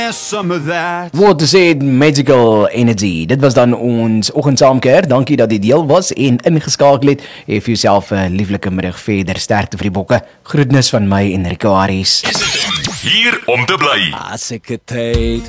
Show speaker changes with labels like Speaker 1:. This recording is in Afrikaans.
Speaker 1: Some of that.
Speaker 2: What said Magical Energy. Dit was dan ons oggendsaamkeer. Dankie dat jy deel was en ingeskakel het. Hê vir jouself 'n lieflike middag verder. Sterkte vir die bokke. Groetnis van my Enrico Aries.
Speaker 3: Hier om te bly.
Speaker 4: As ek het tyd